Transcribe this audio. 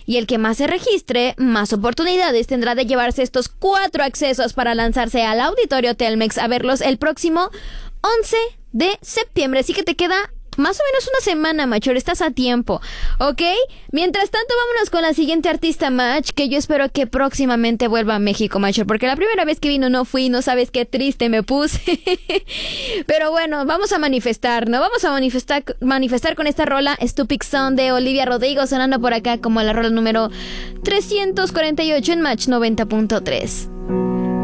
Y el que más se registre, más oportunidades tendrá de llevarse estos 4 accesos para lanzarse al Auditorio Telmex a verlos el próximo 11 de septiembre. Así que te queda más o menos una semana, Machor, estás a tiempo, ¿ok? Mientras tanto, vámonos con la siguiente artista, Mach, que yo espero que próximamente vuelva a México, Machor, porque la primera vez que vino no fui, no sabes qué triste me puse. Pero bueno, vamos a manifestar, ¿no? Vamos a manifestar con esta rola, Stupid Sound de Olivia Rodrigo, sonando por acá como la rola número 348 en Match 90.3.